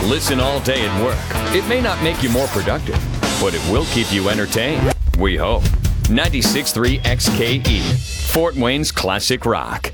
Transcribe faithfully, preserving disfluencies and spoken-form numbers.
Listen all day at work. It may not make you more productive, but it will keep you entertained. We hope. ninety-six point three X K E, Fort Wayne's Classic Rock.